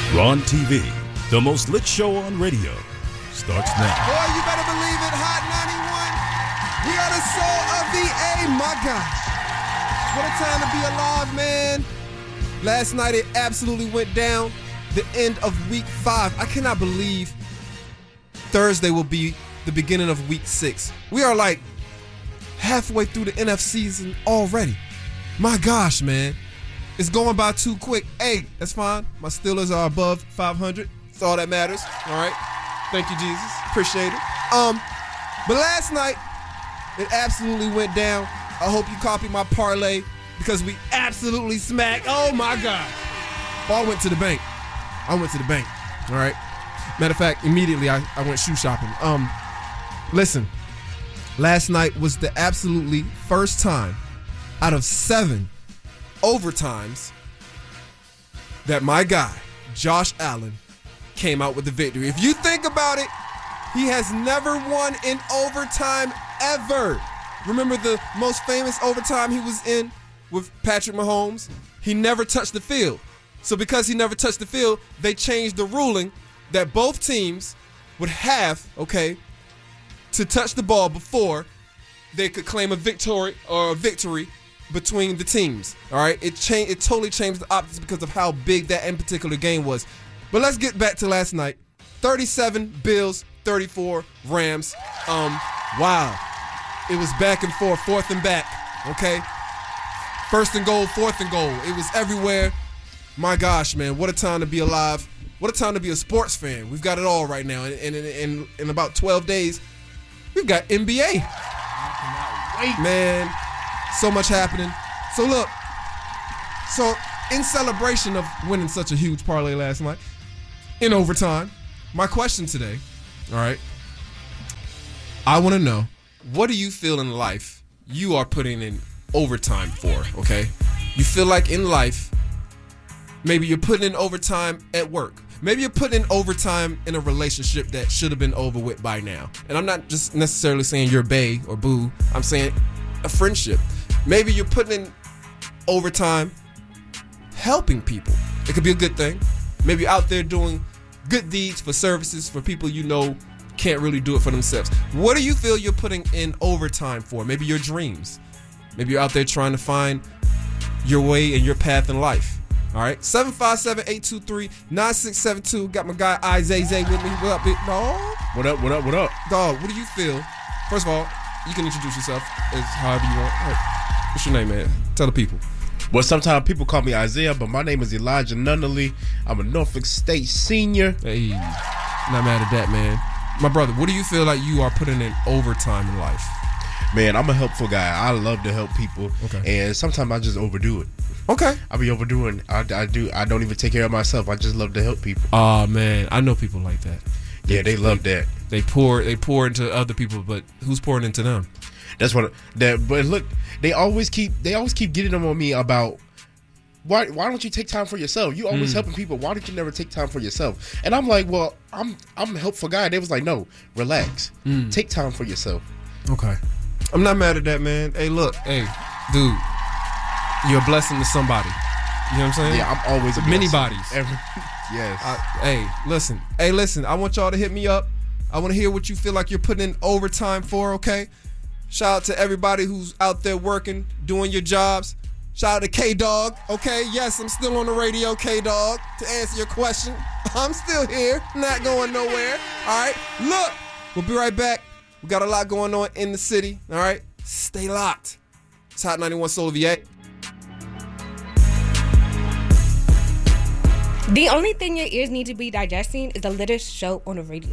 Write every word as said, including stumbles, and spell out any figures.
Ron T V, the most lit show on radio, starts now. Boy, you better believe it. Hot ninety-one. We are the soul of the A. My gosh. What a time to be alive, man. Last night it absolutely went down. The end of week five. I cannot believe Thursday will be the beginning of week six. We are like halfway through the N F C season already. My gosh, man. It's going by too quick. Hey, that's fine. My Steelers are above five hundred. That's all that matters. All right. Thank you, Jesus. Appreciate it. Um, but last night, it absolutely went down. I hope you copy my parlay because we absolutely smacked. Oh, my God. Ball went to the bank. I went to the bank. All right. Matter of fact, immediately I, I went shoe shopping. Um, listen, last night was the absolutely first time out of seven overtimes that my guy, Josh Allen, came out with the victory. If you think about it, he has never won in overtime ever. Remember the most famous overtime he was in with Patrick Mahomes? He never touched the field. So because he never touched the field, they changed the ruling that both teams would have, okay, to touch the ball before they could claim a victory or a victory between the teams. All right, it changed. It totally changed the optics because of how big that in particular game was. But let's get back to last night. thirty-seven Bills, thirty-four Rams. Um, wow, it was back and forth, fourth and back. Okay, first and goal, fourth and goal. It was everywhere. My gosh, man, what a time to be alive. What a time to be a sports fan. We've got it all right now. And in, in, in, in about twelve days, we've got N B A. I cannot wait. Man, so much happening. So look, so in celebration of winning such a huge parlay last night, in overtime, my question today, all right, I want to know, what do you feel in life you are putting in overtime for, okay? You feel like in life, maybe you're putting in overtime at work. Maybe you're putting in overtime in a relationship that should have been over with by now. And I'm not just necessarily saying you're bae or boo. I'm saying a friendship. Maybe you're putting in overtime helping people. It could be a good thing. Maybe you're out there doing good deeds for services for people you know can't really do it for themselves. What do you feel you're putting in overtime for? Maybe your dreams. Maybe you're out there trying to find your way and your path in life. All right, seven five seven, eight two three, nine six seven two. Got my guy Isaiah with me. What up, big dog? What up, what up, what up? Dog, what do you feel? First of all, you can introduce yourself as however you want. Hey, what's your name, man? Tell the people. Well, sometimes people call me Isaiah, but my name is Elijah Nunnally. I'm a Norfolk State senior. Hey, not mad at that, man. My brother, what do you feel like you are putting in overtime in life? Man, I'm a helpful guy. I love to help people, okay. And sometimes I just overdo it. Okay. I be overdoing. I, I do. I don't even take care of myself. I just love to help people. Oh man, I know people like that. They, yeah, they love they, that. They pour. They pour into other people, but who's pouring into them? That's what. That. But look, they always keep. They always keep getting them on me about why. Why don't you take time for yourself? You always mm. helping people. Why don't you never take time for yourself? And I'm like, well, I'm. I'm a helpful guy. They was like, no, relax. Mm. Take time for yourself. Okay. I'm not mad at that, man. Hey, look, hey, dude. You're a blessing to somebody. You know what I'm saying? Yeah, I'm always a blessing. Many bodies. Every, yes. Uh, hey, listen. Hey, listen. I want y'all to hit me up. I want to hear what you feel like you're putting in overtime for, okay? Shout out to everybody who's out there working, doing your jobs. Shout out to K-Dog, okay? Yes, I'm still on the radio, K-Dog, to answer your question. I'm still here, not going nowhere, all right? Look, we'll be right back. We got a lot going on in the city, all right? Stay locked. It's Hot ninety-one Soul V A. The only thing your ears need to be digesting is the latest show on the radio.